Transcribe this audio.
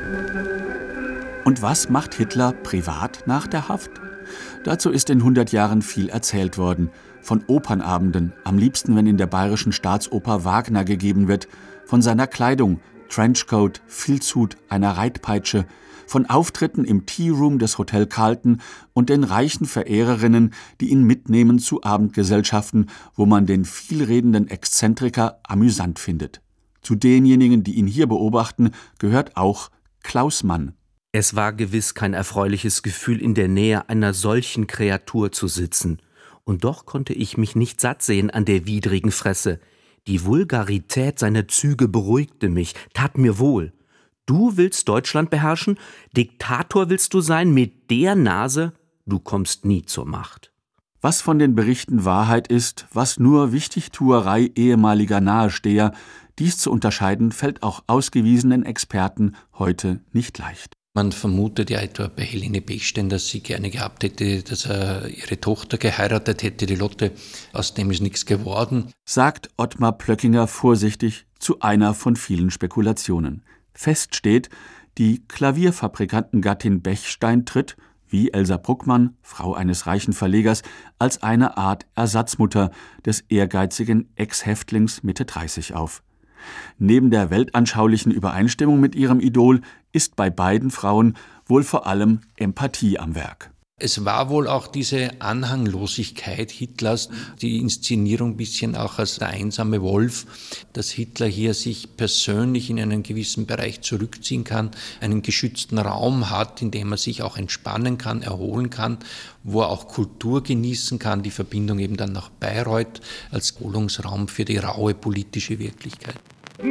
Und was macht Hitler privat nach der Haft? Dazu ist in 100 Jahren viel erzählt worden. Von Opernabenden, am liebsten, wenn in der Bayerischen Staatsoper Wagner gegeben wird, von seiner Kleidung, Trenchcoat, Filzhut, einer Reitpeitsche, von Auftritten im Tea-Room des Hotel Carlton und den reichen Verehrerinnen, die ihn mitnehmen zu Abendgesellschaften, wo man den vielredenden Exzentriker amüsant findet. Zu denjenigen, die ihn hier beobachten, gehört auch Klaus Mann. Es war gewiss kein erfreuliches Gefühl, in der Nähe einer solchen Kreatur zu sitzen. Und doch konnte ich mich nicht satt sehen an der widrigen Fresse. Die Vulgarität seiner Züge beruhigte mich, tat mir wohl. Du willst Deutschland beherrschen? Diktator willst du sein mit der Nase? Du kommst nie zur Macht. Was von den Berichten Wahrheit ist, was nur Wichtigtuerei ehemaliger Nahesteher, dies zu unterscheiden, fällt auch ausgewiesenen Experten heute nicht leicht. Man vermutet ja etwa bei Helene Bechstein, dass sie gerne gehabt hätte, dass er ihre Tochter geheiratet hätte, die Lotte. Aus dem ist nichts geworden. Sagt Ottmar Plöckinger vorsichtig zu einer von vielen Spekulationen. Fest steht, die Klavierfabrikantengattin Bechstein tritt, wie Elsa Bruckmann, Frau eines reichen Verlegers, als eine Art Ersatzmutter des ehrgeizigen Ex-Häftlings Mitte 30 auf. Neben der weltanschaulichen Übereinstimmung mit ihrem Idol ist bei beiden Frauen wohl vor allem Empathie am Werk. Es war wohl auch diese Anhanglosigkeit Hitlers, die Inszenierung ein bisschen auch als der einsame Wolf, dass Hitler hier sich persönlich in einen gewissen Bereich zurückziehen kann, einen geschützten Raum hat, in dem er sich auch entspannen kann, erholen kann, wo er auch Kultur genießen kann, die Verbindung eben dann nach Bayreuth als Erholungsraum für die raue politische Wirklichkeit.